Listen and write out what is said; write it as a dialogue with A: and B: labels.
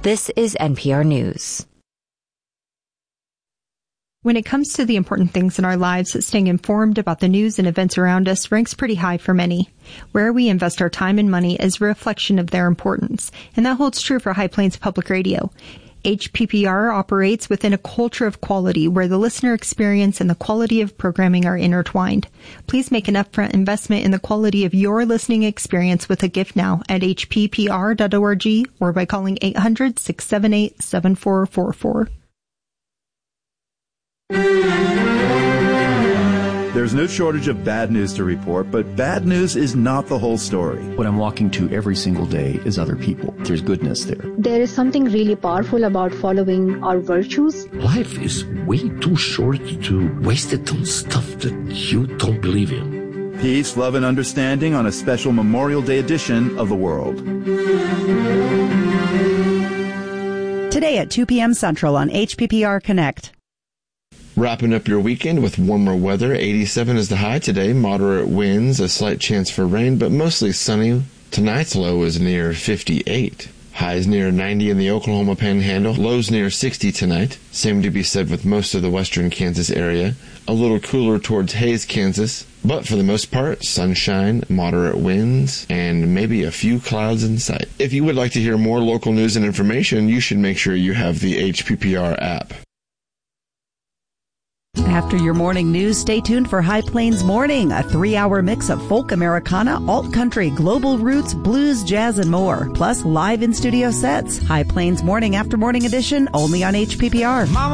A: This is NPR News.
B: When it comes to the important things in our lives, staying informed about the news and events around us ranks pretty high for many. Where we invest our time and money is a reflection of their importance, and that holds true for High Plains Public Radio. HPPR operates within a culture of quality where the listener experience and the quality of programming are intertwined. Please make an upfront investment in the quality of your listening experience with a gift now at hppr.org or by calling 800-678-7444.
C: There's no shortage of bad news to report, but bad news is not the whole story.
D: What I'm walking to every single day is other people. There's goodness there.
E: There is something really powerful about following our virtues.
F: Life is way too short to waste it on stuff that you don't believe in.
C: Peace, love, and understanding on a special Memorial Day edition of The World.
G: Today at 2 p.m. Central on HPPR Connect.
H: Wrapping up your weekend with warmer weather. 87 is the high today. Moderate winds, a slight chance for rain, but mostly sunny. Tonight's low is near 58. Highs near 90 in the Oklahoma Panhandle. Lows near 60 tonight. Same to be said with most of the western Kansas area. A little cooler towards Hays, Kansas. But for the most part, sunshine, moderate winds, and maybe a few clouds in sight. If you would like to hear more local news and information, you should make sure you have the HPPR app.
G: After your morning news, stay tuned for High Plains Morning, a 3-hour mix of folk Americana, alt country, global roots, blues, jazz, and more. Plus live in-studio sets. High Plains Morning after morning edition only on HPPR.